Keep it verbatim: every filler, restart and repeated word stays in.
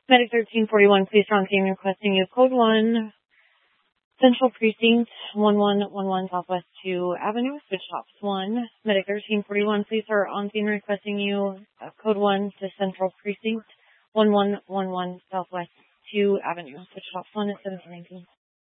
Medic thirteen forty-one, police are on scene requesting you. Code one, Central Precinct, one one one one Southwest two Avenue, switch tops one. Medic thirteen forty-one, police are on scene requesting you. Uh, code one to Central Precinct, one one one one Southwest two Avenue, switch tops one at seventeen nineteen.